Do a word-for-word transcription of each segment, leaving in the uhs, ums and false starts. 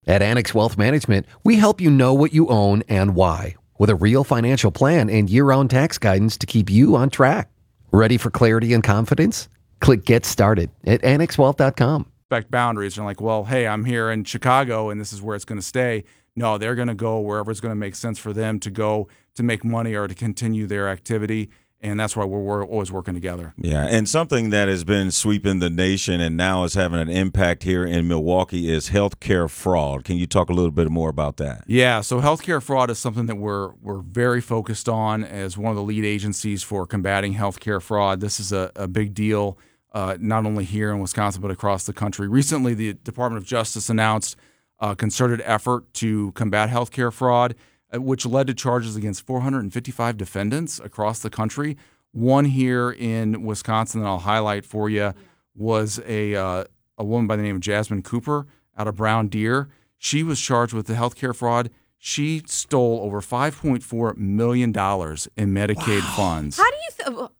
At Annex Wealth Management, we help you know what you own and why, with a real financial plan and year-round tax guidance to keep you on track. Ready for clarity and confidence? Click Get Started at annex wealth dot com. Respect boundaries. They're like, well, hey, I'm here in Chicago and this is where it's going to stay. No, they're going to go wherever it's going to make sense for them to go to make money or to continue their activity. And that's why we're, we're always working together. Yeah, and something that has been sweeping the nation and now is having an impact here in Milwaukee is healthcare fraud. Can you talk a little bit more about that? Yeah, so healthcare fraud is something that we're we're very focused on as one of the lead agencies for combating healthcare fraud. This is a, a big deal, uh, not only here in Wisconsin but across the country. Recently, the Department of Justice announced a concerted effort to combat healthcare fraud, which led to charges against four hundred fifty-five defendants across the country. One here in Wisconsin that I'll highlight for you was a uh, a woman by the name of Jasmine Cooper out of Brown Deer. She was charged with the healthcare fraud. She stole over five point four million dollars in Medicaid wow. funds. How do you th-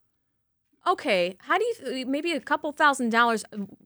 Okay, how do you th- maybe a couple thousand dollars?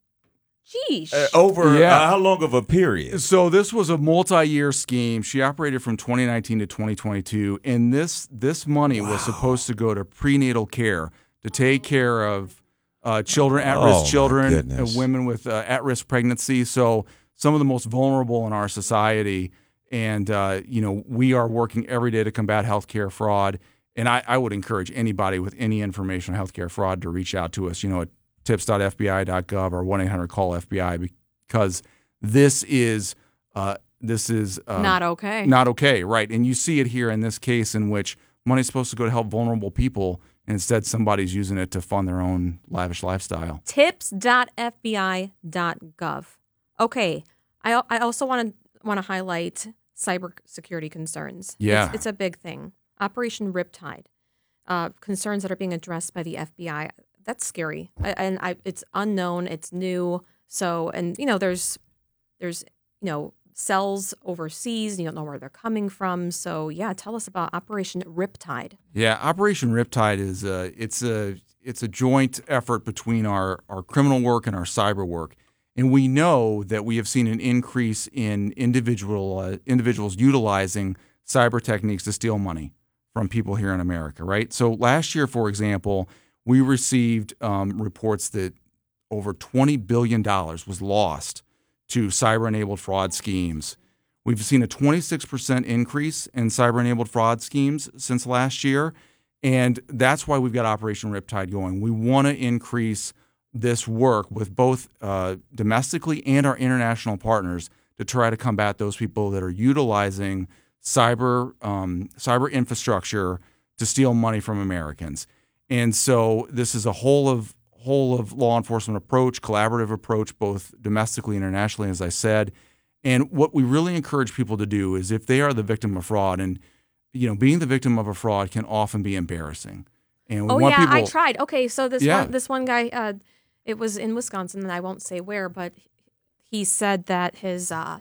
Jeez. Uh, over yeah. uh, how long of a period? So this was a multi-year scheme. She operated from twenty nineteen to twenty twenty-two, and this this money wow. was supposed to go to prenatal care to take care of uh, children, at-risk oh, children, uh, women with uh, at-risk pregnancy. So some of the most vulnerable in our society. And uh, you know, we are working every day to combat healthcare fraud. And I, I would encourage anybody with any information on healthcare fraud to reach out to us. You know, at tips dot f b i dot gov or one eight hundred call F B I, because this is uh, this is uh, not okay. Not okay, right? And you see it here in this case in which money's supposed to go to help vulnerable people, and instead somebody's using it to fund their own lavish lifestyle. tips dot f b i dot gov. Okay, I I also want to want to highlight cybersecurity concerns. Yeah, it's, it's a big thing. Operation Riptide, uh, concerns that are being addressed by the F B I. That's scary, I, and I, it's unknown, it's new. So, and you know, there's, there's, you know, cells overseas. You don't know where they're coming from. So, yeah, tell us about Operation Riptide. Yeah, Operation Riptide is a, it's a, it's a joint effort between our our criminal work and our cyber work, and we know that we have seen an increase in individual uh, individuals utilizing cyber techniques to steal money from people here in America. Right. So last year, for example, we received um, reports that over twenty billion dollars was lost to cyber-enabled fraud schemes. We've seen a twenty-six percent increase in cyber-enabled fraud schemes since last year, and that's why we've got Operation Riptide going. We want to increase this work with both uh, domestically and our international partners to try to combat those people that are utilizing cyber um, cyber infrastructure to steal money from Americans. And so this is a whole of whole of law enforcement approach, collaborative approach, both domestically and internationally, as I said. And what we really encourage people to do is if they are the victim of fraud, and you know, being the victim of a fraud can often be embarrassing. And we oh want yeah, people, I tried. Okay, so this yeah. one this one guy, uh, it was in Wisconsin, and I won't say where, but he said that his uh,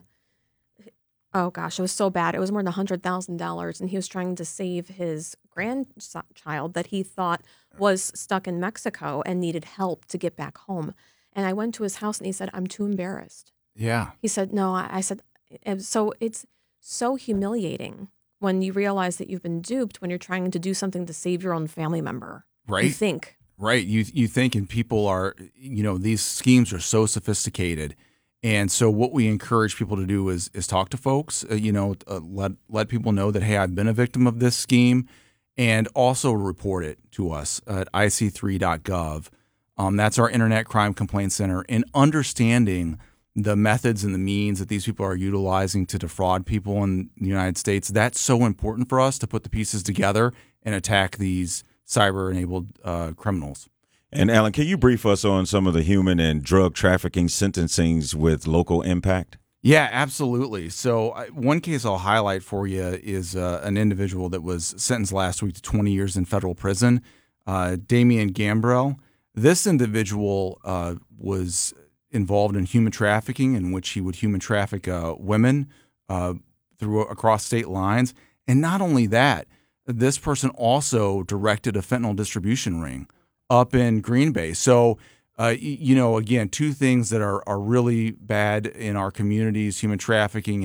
oh gosh, it was so bad. It was more than one hundred thousand dollars, and he was trying to save his grandchild that he thought was stuck in Mexico and needed help to get back home. And I went to his house, and he said, I'm too embarrassed. Yeah. He said, no, I, I said, so it's so humiliating when you realize that you've been duped when you're trying to do something to save your own family member. Right. You think. Right. You, you think, and people are, you know, these schemes are so sophisticated. And so what we encourage people to do is is talk to folks, uh, you know, uh, let let people know that, hey, I've been a victim of this scheme, and also report it to us at I C three dot gov. Um, that's our Internet Crime Complaint Center. And understanding the methods and the means that these people are utilizing to defraud people in the United States, that's so important for us to put the pieces together and attack these cyber-enabled uh, criminals. And Alan, can you brief us on some of the human and drug trafficking sentencings with local impact? Yeah, absolutely. So I, one case I'll highlight for you is uh, an individual that was sentenced last week to twenty years in federal prison, uh, Damian Gambrell. This individual uh, was involved in human trafficking, in which he would human traffic uh, women uh, through across state lines. And not only that, this person also directed a fentanyl distribution ring up in Green Bay. So, uh, you know, again, two things that are, are really bad in our communities, human trafficking